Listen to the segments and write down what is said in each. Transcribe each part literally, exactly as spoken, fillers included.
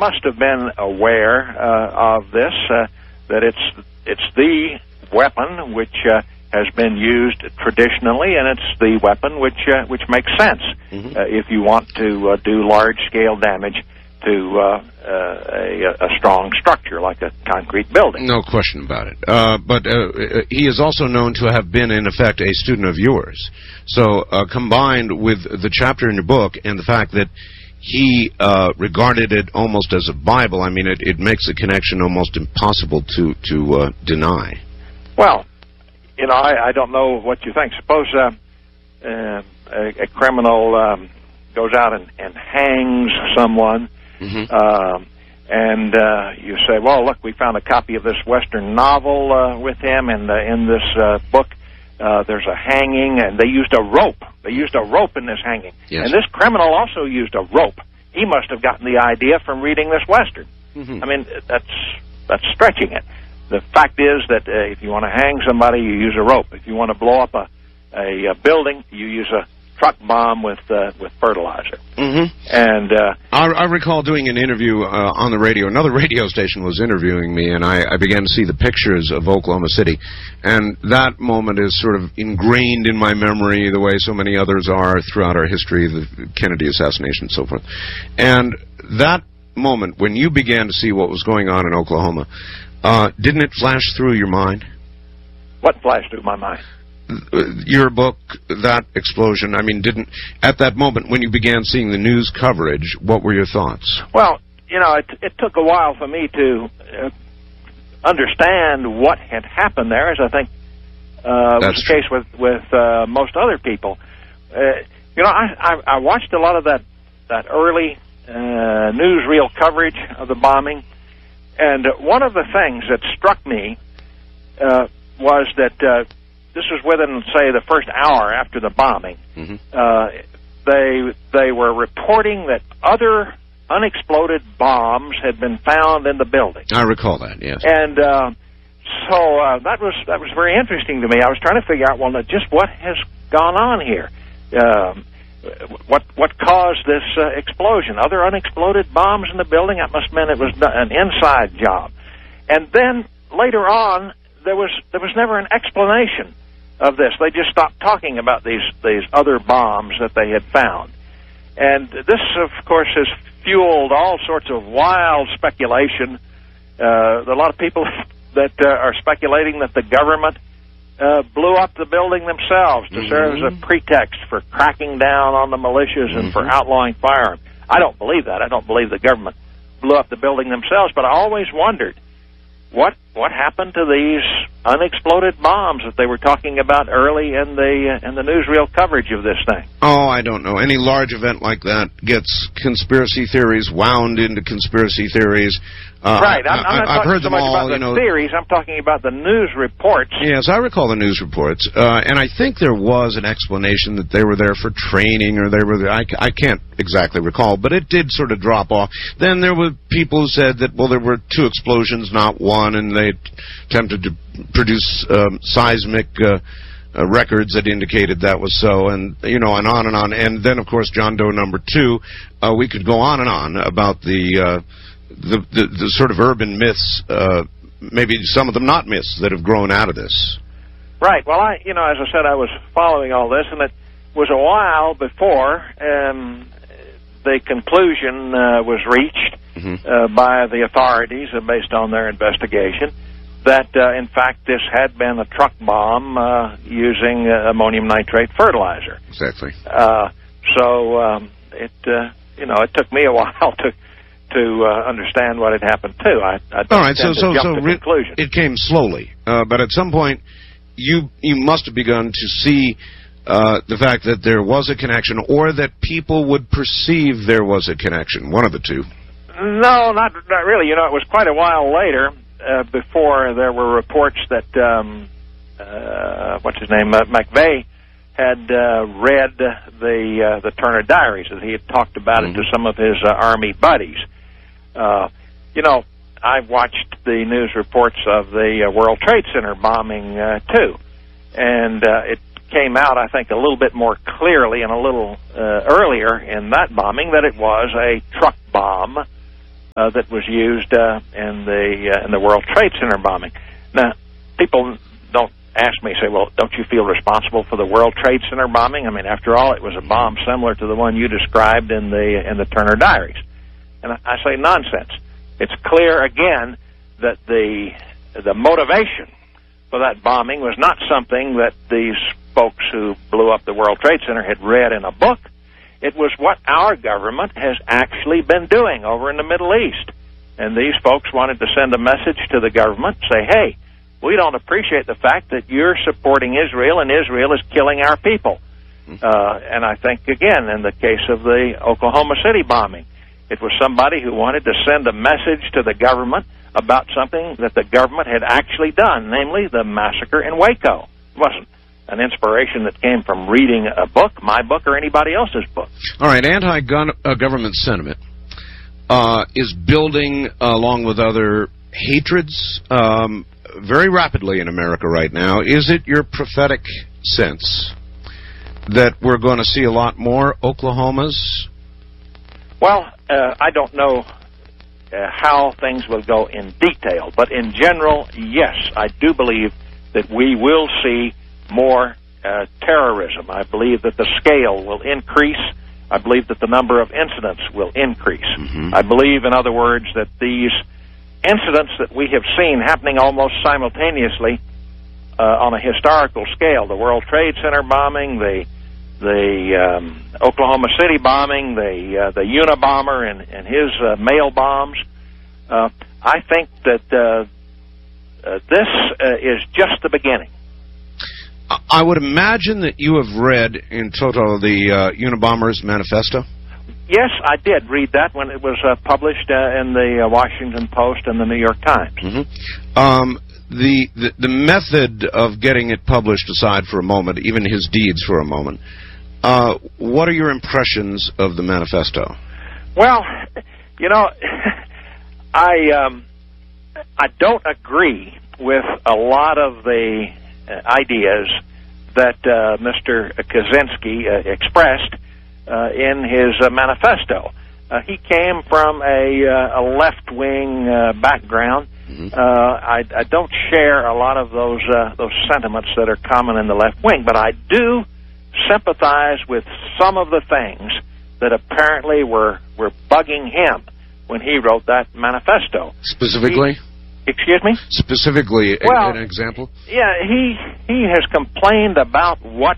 must have been aware uh, of this, uh, that it's it's the weapon which uh, has been used traditionally, and it's the weapon which uh, which makes sense mm-hmm. uh, if you want to uh, do large-scale damage to uh, uh, a, a strong structure like a concrete building. No question about it. Uh, but uh, he is also known to have been, in effect, a student of yours. So uh, combined with the chapter in your book and the fact that he uh, regarded it almost as a Bible, I mean, it, it makes the connection almost impossible to, to uh, deny. Well, you know, I, I don't know what you think. Suppose uh, uh, a, a criminal um, goes out and, and hangs someone, mm-hmm. uh, and uh, you say, well, look, we found a copy of this Western novel uh, with him, and uh, in this uh, book uh, there's a hanging, and they used a rope. They used a rope in this hanging. Yes. And this criminal also used a rope. He must have gotten the idea from reading this Western. Mm-hmm. I mean, that's that's stretching it. The fact is that uh, if you want to hang somebody, you use a rope. If you want to blow up a, a, a building, you use a truck bomb with uh, with fertilizer. Mm-hmm. And uh, I, I recall doing an interview uh, on the radio. Another radio station was interviewing me, and I, I began to see the pictures of Oklahoma City. And that moment is sort of ingrained in my memory the way so many others are throughout our history, the Kennedy assassination and so forth. And that moment, when you began to see what was going on in Oklahoma, Uh, didn't it flash through your mind? What flashed through my mind? Your book, that explosion. I mean, didn't, at that moment when you began seeing the news coverage, what were your thoughts? Well, you know, it, it took a while for me to uh, understand what had happened there, as I think uh, was the case with, with uh, most other people. Uh, you know, I, I, I watched a lot of that, that early uh, newsreel coverage of the bombing. And one of the things that struck me uh, was that uh, this was within, say, the first hour after the bombing. Mm-hmm. uh, they they were reporting that other unexploded bombs had been found in the building. I recall that, yes. And uh, so uh, that was that was very interesting to me. I was trying to figure out, well, just what has gone on here. Um, What what caused this uh, explosion? Other unexploded bombs in the building? That must have meant it was an inside job. And then later on, there was there was never an explanation of this. They just stopped talking about these these other bombs that they had found. And this, of course, has fueled all sorts of wild speculation. Uh, a lot of people that uh, are speculating that the government Uh, blew up the building themselves to mm-hmm. serve as a pretext for cracking down on the militias mm-hmm. and for outlawing firearms. I don't believe that. I don't believe the government blew up the building themselves, but I always wondered what what happened to these unexploded bombs that they were talking about early in the uh, in the newsreel coverage of this thing. Oh, I don't know. Any large event like that gets conspiracy theories wound into conspiracy theories. Uh, right. I'm, I'm not I've talking heard so them much all, about the you know, theories. I'm talking about the news reports. Yes, I recall the news reports. Uh, and I think there was an explanation that they were there for training, or they were there. I, I can't exactly recall, but it did sort of drop off. Then there were people who said that, well, there were two explosions, not one, and they attempted to produce um, seismic uh, uh, records that indicated that was so, and, you know, and on and on. And then, of course, John Doe number two, uh, we could go on and on about the... Uh, The, the, the sort of urban myths, uh, maybe some of them not myths, that have grown out of this. Right. Well, I, you know, as I said, I was following all this, and it was a while before um, the conclusion uh, was reached mm-hmm. uh, by the authorities, uh, based on their investigation, that, uh, in fact, this had been a truck bomb uh, using uh, ammonium nitrate fertilizer. Exactly. Uh, so, um, it, uh, you know, it took me a while to... to uh, understand what had happened, too. I, I All right, so, so, so re- it came slowly, uh, but at some point, you you must have begun to see uh, the fact that there was a connection, or that people would perceive there was a connection, one of the two. No, not, not really. You know, it was quite a while later uh, before there were reports that, um, uh, what's his name, uh, McVeigh had uh, read the uh, the Turner Diaries, and he had talked about mm-hmm. it to some of his uh, Army buddies. Uh, you know, I watched the news reports of the uh, World Trade Center bombing, uh, too. And uh, it came out, I think, a little bit more clearly and a little uh, earlier in that bombing that it was a truck bomb uh, that was used uh, in the uh, in the World Trade Center bombing. Now, people don't ask me, say, well, don't you feel responsible for the World Trade Center bombing? I mean, after all, it was a bomb similar to the one you described in the in the Turner Diaries. And I, I say nonsense. It's clear again that the the motivation for that bombing was not something that these folks who blew up the World Trade Center had read in a book. It was what our government has actually been doing over in the Middle East. And these folks wanted to send a message to the government, say, hey, we don't appreciate the fact that you're supporting Israel and Israel is killing our people. Uh, and I think, again, in the case of the Oklahoma City bombing, it was somebody who wanted to send a message to the government about something that the government had actually done, namely the massacre in Waco. It wasn't an inspiration that came from reading a book, my book, or anybody else's book. All right, anti-government sentiment uh, is building along with other hatreds um, very rapidly in America right now. Is it your prophetic sense that we're going to see a lot more Oklahomas? Well, uh, I don't know uh, how things will go in detail, but in general, yes, I do believe that we will see more uh, terrorism. I believe that the scale will increase. I believe that the number of incidents will increase. Mm-hmm. I believe, in other words, that these incidents that we have seen happening almost simultaneously uh, on a historical scale, the World Trade Center bombing, the the um, Oklahoma City bombing, the uh, the Unabomber and, and his uh, mail bombs, uh, I think that uh, uh, this uh, is just the beginning. I would imagine that you have read in total the uh, Unabomber's manifesto? Yes, I did read that when it was uh, published uh, in the uh, Washington Post and the New York Times. Mm-hmm. Um, the, the the method of getting it published aside for a moment, even his deeds for a moment, uh, what are your impressions of the manifesto? Well, you know, I um, I don't agree with a lot of the uh, ideas that uh, Mister Kaczynski uh, expressed uh, in his uh, manifesto. Uh, he came from a, uh, a left-wing uh, background. Mm-hmm. uh, I, I don't share a lot of those uh, those sentiments that are common in the left wing, but I do sympathize with some of the things that apparently were, were bugging him when he wrote that manifesto. Specifically? He, excuse me? Specifically, well, an example? Yeah, he he has complained about what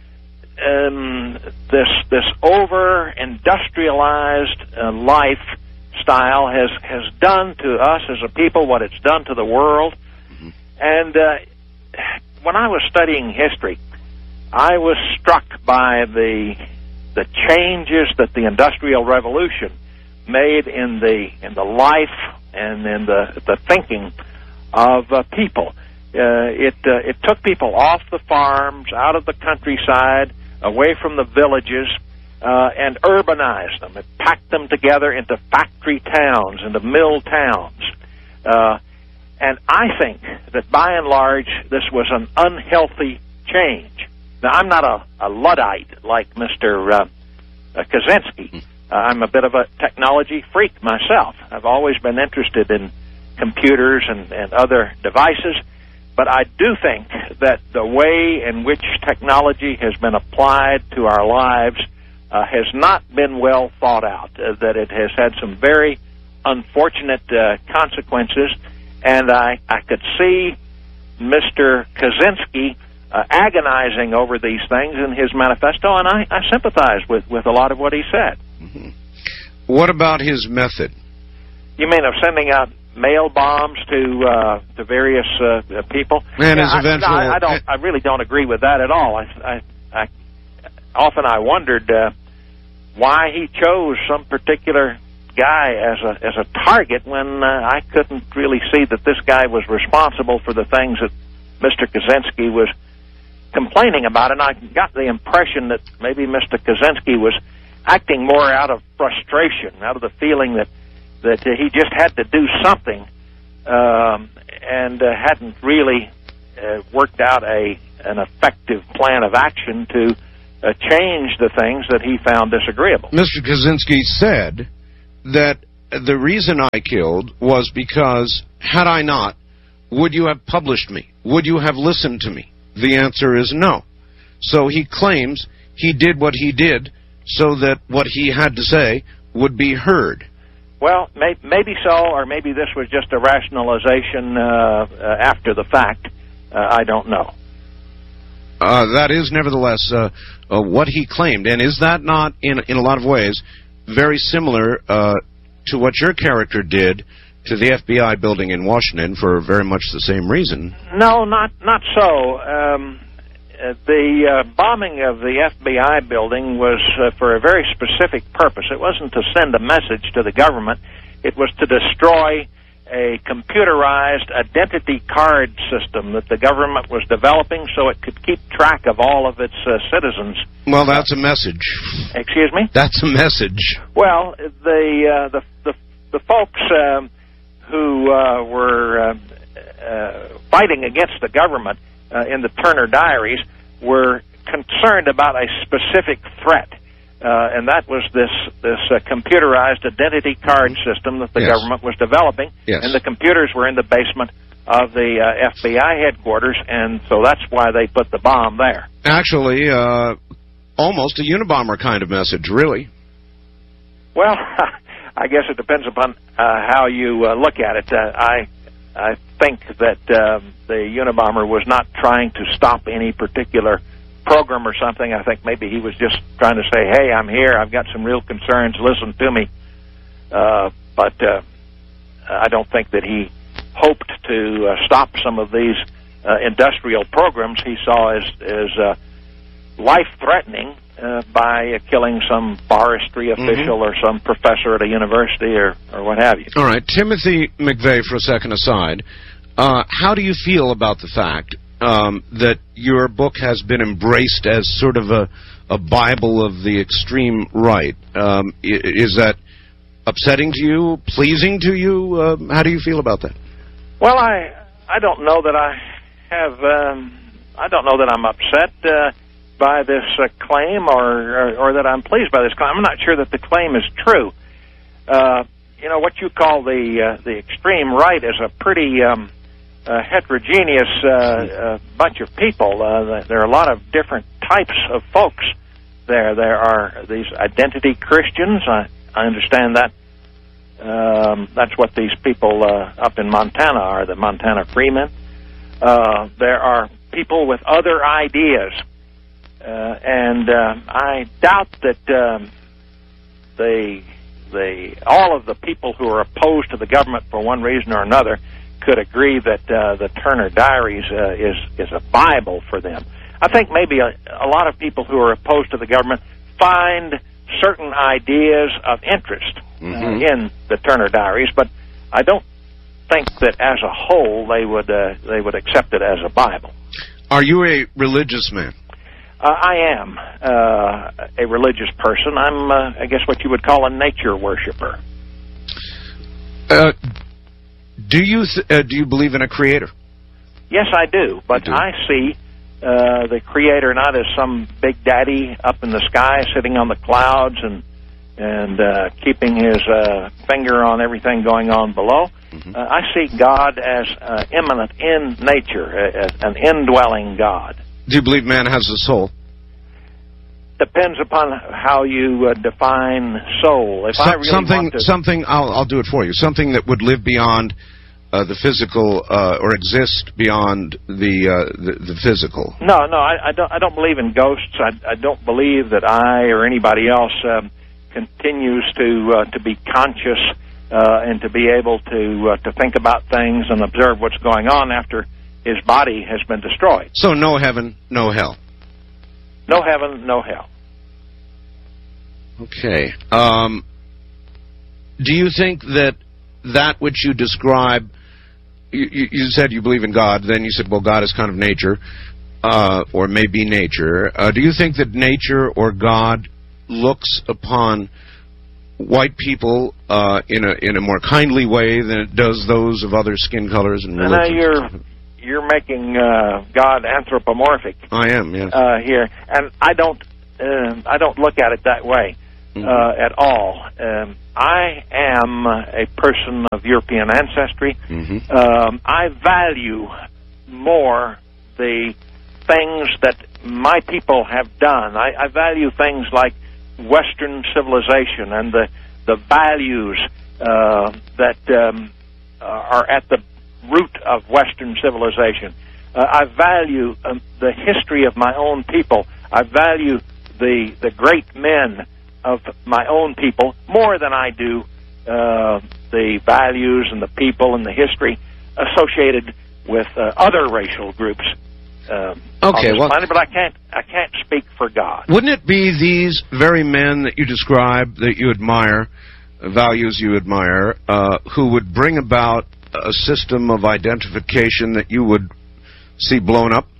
um, this this over industrialized uh, lifestyle has has done to us as a people, what it's done to the world. Mm-hmm. And uh, when I was studying history, I was struck by the the changes that the Industrial Revolution made in the in the life and in the the thinking of uh, people. Uh, it uh, it took people off the farms, out of the countryside, away from the villages, uh, and urbanized them. It packed them together into factory towns, into mill towns. Uh, and I think that by and large, this was an unhealthy change. Now, I'm not a, a Luddite like Mister Uh, uh, Kaczynski. Uh, I'm a bit of a technology freak myself. I've always been interested in computers and, and other devices, but I do think that the way in which technology has been applied to our lives uh, has not been well thought out, uh, that it has had some very unfortunate uh, consequences, and I, I could see Mister Kaczynski uh, agonizing over these things in his manifesto, and I, I sympathize with, with a lot of what he said. Mm-hmm. What about his method? You mean of sending out mail bombs to uh, to various uh, people? And yeah, his eventual... I, I don't. I really don't agree with that at all. I, I, I often I wondered uh, why he chose some particular guy as a as a target when uh, I couldn't really see that this guy was responsible for the things that Mister Kaczynski was complaining about, and I got the impression that maybe Mister Kaczynski was acting more out of frustration, out of the feeling that that uh, he just had to do something, um, and uh, hadn't really uh, worked out a an effective plan of action to uh, change the things that he found disagreeable. Mister Kaczynski said that the reason I killed was because, had I not, would you have published me? Would you have listened to me? The answer is no. So he claims he did what he did so that what he had to say would be heard. Well, may, maybe so, or maybe this was just a rationalization uh, uh, after the fact. Uh, I don't know. Uh, that is, nevertheless, uh, uh, what he claimed. And is that not, in, in a lot of ways, very similar uh, to what your character did to the F B I building in Washington for very much the same reason? No, not not so. Um, uh, the uh, bombing of the F B I building was uh, for a very specific purpose. It wasn't to send a message to the government. It was to destroy a computerized identity card system that the government was developing so it could keep track of all of its uh, citizens. Well, that's a message. Excuse me? That's a message. Well, the uh, the, the the folks uh, who uh, were uh, uh, fighting against the government uh, in the Turner Diaries were concerned about a specific threat. Uh, and that was this this uh, computerized identity card system that the yes. government was developing, yes. and the computers were in the basement of the uh, F B I headquarters, and so that's why they put the bomb there. Actually, uh, almost a Unabomber kind of message, really. Well, I guess it depends upon uh, how you uh, look at it. Uh, I I think that uh, the Unabomber was not trying to stop any particular program or something. I think maybe he was just trying to say, hey, I'm here, I've got some real concerns, listen to me. Uh, but uh, I don't think that he hoped to uh, stop some of these uh, industrial programs he saw as, as uh, life-threatening uh, by uh, killing some forestry official mm-hmm. or some professor at a university or, or what have you. All right, Timothy McVeigh, for a second aside, uh, how do you feel about the fact Um, that your book has been embraced as sort of a, a Bible of the extreme right? Um, is that upsetting to you, pleasing to you? Uh, how do you feel about that? Well, I I don't know that I have. Um, I don't know that I'm upset uh, by this uh, claim, or, or or that I'm pleased by this claim. I'm not sure that the claim is true. Uh, you know, what you call the uh, the extreme right is a pretty Um, A heterogeneous uh, uh, bunch of people. Uh, there are a lot of different types of folks there. There are these identity Christians. I, I understand that. Um, that's what these people uh, up in Montana are, the Montana Freemen. Uh, there are people with other ideas. Uh, and uh, I doubt that um, they, they, all of the people who are opposed to the government for one reason or another could agree that uh, the Turner Diaries uh, is is a Bible for them. I think maybe a, a lot of people who are opposed to the government find certain ideas of interest mm-hmm. uh, in the Turner Diaries, but I don't think that as a whole they would uh, they would accept it as a Bible. Are you a religious man? Uh, I am uh, a religious person. I'm, uh, I guess, what you would call a nature worshiper. Uh, Do you th uh, do you believe in a creator? Yes, I do. But do. I see uh, the creator not as some big daddy up in the sky sitting on the clouds and and uh, keeping his uh, finger on everything going on below. Mm-hmm. uh, I see God as uh, immanent in nature, uh, an indwelling God. Do you believe man has a soul? Depends upon how you uh, define soul. If so, I really something, want to... something, I'll, I'll do it for you. Something that would live beyond uh, the physical, uh, or exist beyond the uh, the, the physical. No, no, I, I don't. I don't believe in ghosts. I, I don't believe that I or anybody else um, continues to uh, to be conscious uh, and to be able to uh, to think about things and observe what's going on after his body has been destroyed. So no heaven, no hell. No heaven, no hell. Okay. Um, do you think that that which you describe, you, you said you believe in God, then you said, well, God is kind of nature, uh, or maybe nature. Uh, do you think that nature or God looks upon white people uh, in a in a more kindly way than it does those of other skin colors and religions? Now you're you're making uh, God anthropomorphic. I am, yes. Uh, here, and I don't uh, I don't look at it that way. uh, at all. Um, I am a person of European ancestry. Mm-hmm. Um, I value more the things that my people have done. I, I value things like Western civilization and the the values uh, that um, are at the root of Western civilization. Uh, I value um, the history of my own people. I value the the great men of my own people more than I do uh, the values and the people and the history associated with uh, other racial groups. Um, okay, well, planet, but I can't I can't speak for God. Wouldn't it be these very men that you describe, that you admire, values you admire, uh, who would bring about a system of identification that you would see blown up?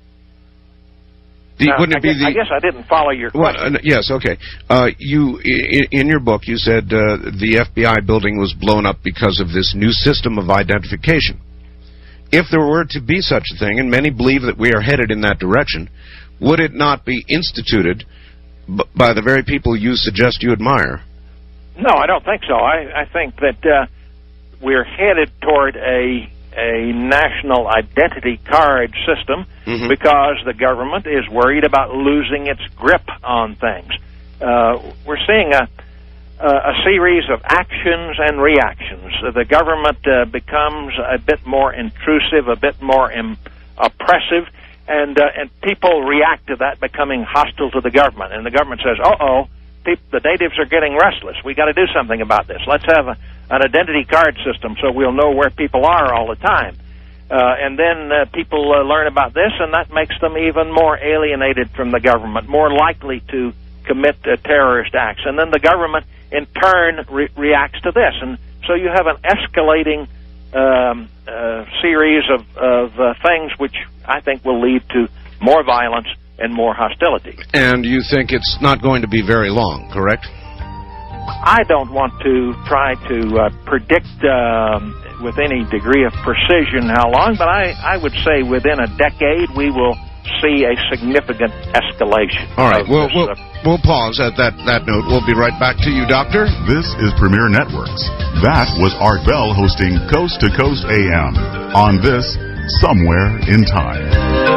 The, now, wouldn't I it be guess, the? I guess I didn't follow your question. Well, uh, yes, okay. Uh, you in, in your book you said uh, the F B I building was blown up because of this new system of identification. If there were to be such a thing, and many believe that we are headed in that direction, would it not be instituted b- by the very people you suggest you admire? No, I don't think so. I, I think that uh, we're headed toward a a national identity card system mm-hmm. because the government is worried about losing its grip on things. Uh, we're seeing a Uh, a series of actions and reactions. Uh, the government uh, becomes a bit more intrusive, a bit more im- oppressive, and uh, and people react to that, becoming hostile to the government. And the government says, "Uh-oh, pe- the natives are getting restless. We got to do something about this. Let's have a, an identity card system so we'll know where people are all the time." Uh, and then uh, people uh, learn about this, and that makes them even more alienated from the government, more likely to commit uh, terrorist acts. And then the government in turn re- reacts to this, and so you have an escalating um, uh, series of, of uh, things which I think will lead to more violence and more hostility. And you think it's not going to be very long, correct? I don't want to try to uh, predict um, with any degree of precision how long, but I, I would say within a decade we will see a significant escalation. All right, we'll, this, we'll, uh, we'll pause at that, that note. We'll be right back to you, Doctor. This is Premier Networks. That was Art Bell hosting Coast to Coast A M on this Somewhere in Time.